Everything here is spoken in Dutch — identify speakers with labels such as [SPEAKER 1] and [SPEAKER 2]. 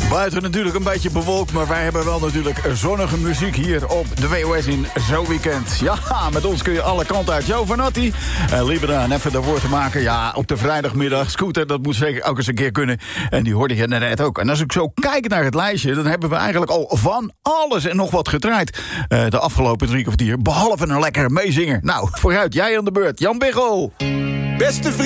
[SPEAKER 1] Buiten natuurlijk een beetje bewolkt, maar wij hebben wel natuurlijk zonnige muziek hier op de WOS in zo'n weekend. Ja, met ons kun je alle kanten uit. Jo Vanatti en Libera en even daarvoor te maken. Ja, op de vrijdagmiddag. Scooter, dat moet zeker ook eens een keer kunnen. En die hoorde je net ook. En als ik zo kijk naar het lijstje, dan hebben we eigenlijk al van alles en nog wat gedraaid. De afgelopen 3 kwartier, behalve een lekker meezinger. Nou, vooruit, jij aan de beurt. Jan Biggel.
[SPEAKER 2] Beste vrienden.